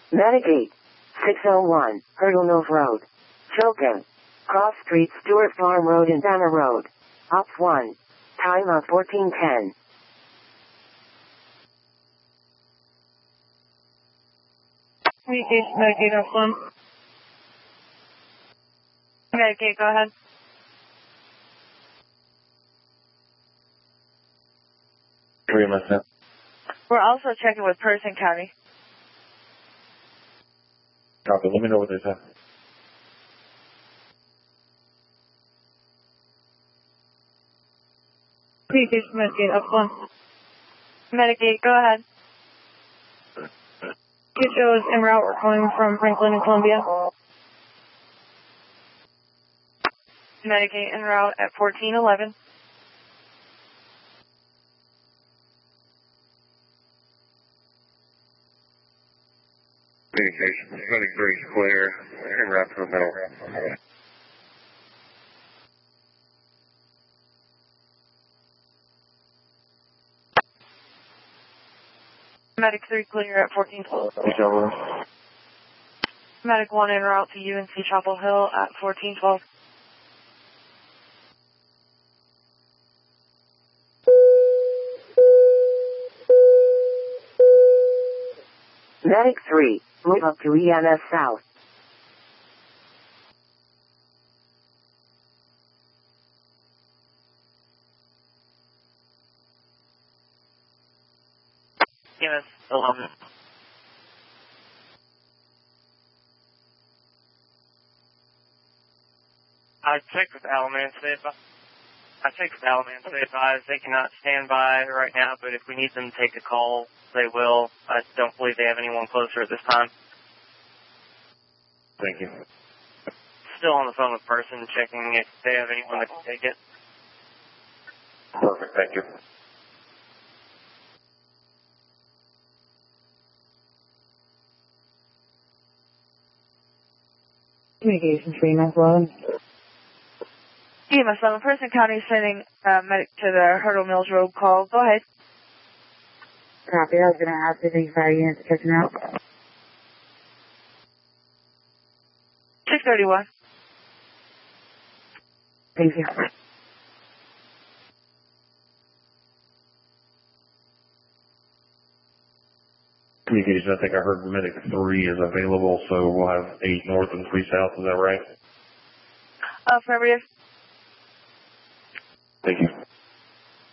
Medic 601, Hurdle Mills Road. Chilton. Cross Street, Stewart Farm Road and Banner Road. Ops 1. Time of 1410. Communication, Medicaid, Ops 1. Medicaid, go ahead. We're also checking with Person County. Copy. Let me know what they say. Communication, Medicaid, Ops 1. Medicaid, go ahead. It shows en route. We're calling from Franklin and Columbia. Medicaid en route at 1411. Communication. Medic 3 is clear. En route to the middle. Medic 3 clear at 1412. Medic 1 en route to UNC Chapel Hill at 1412. Medic 3, move up to EMS South. EMS 11. I checked with Alamance. They advised they cannot stand by right now, but if we need them to take a call, they will. I don't believe they have anyone closer at this time. Thank you. Still on the phone with Person, checking if they have anyone that can take it. Perfect. Thank you. Communication, 3911. EMS 11, Person County is sending medic to the Hurdle Mills Road call. Go ahead. Copy. I was going to ask if any fire units are checking out. 631. Thank you. Communication. I think I heard Medic 3 is available, so we'll have 8 north and 3 south. Is that right? Affirmative.